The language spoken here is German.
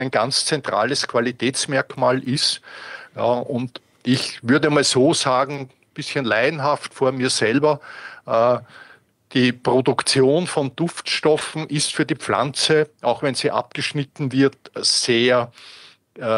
ein ganz zentrales Qualitätsmerkmal ist. Ja, und ich würde mal so sagen, ein bisschen laienhaft vor mir selber, äh, die Produktion von Duftstoffen ist für die Pflanze, auch wenn sie abgeschnitten wird, sehr